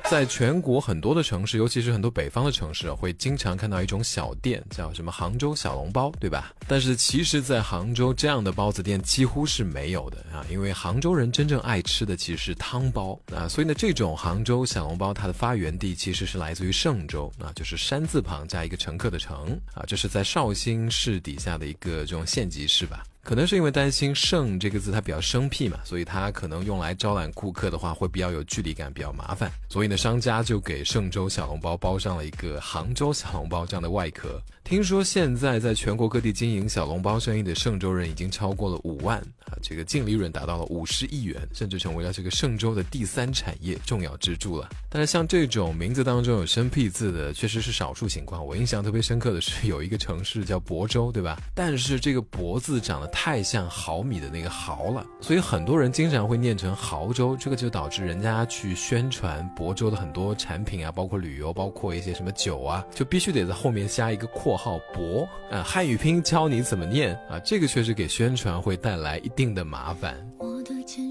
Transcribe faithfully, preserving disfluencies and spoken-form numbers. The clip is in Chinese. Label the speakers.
Speaker 1: 在全国很多的城市，尤其是很多北方的城市，会经常看到一种小店，叫什么杭州小笼包，对吧？但是其实在杭州这样的包子店几乎是没有的啊，因为杭州人真正爱吃的其实是汤包啊，所以呢，这种杭州小笼包它的发源地其实是来自于嵊州啊，就是山字旁加一个乘客的乘啊，这是在绍兴市底下的一个这种县级市吧。可能是因为担心嵊这个字它比较生僻嘛，所以它可能用来招揽顾客的话会比较有距离感，比较麻烦，所以呢商家就给嵊州小笼包包上了一个杭州小笼包这样的外壳。听说现在在全国各地经营小笼包生意的嵊州人已经超过了五万啊，这个净利润达到了五十亿元，甚至成为了这个嵊州的第三产业重要支柱了。但是像这种名字当中有生僻字的确实是少数情况，我印象特别深刻的是有一个城市叫亳州，对吧？但是这个亳字长得太像毫米的那个毫了，所以很多人经常会念成亳州，这个就导致人家去宣传亳州的很多产品啊，包括旅游，包括一些什么酒啊，就必须得在后面加一个括号亳啊，汉语拼教你怎么念啊，这个确实给宣传会带来一定的麻烦。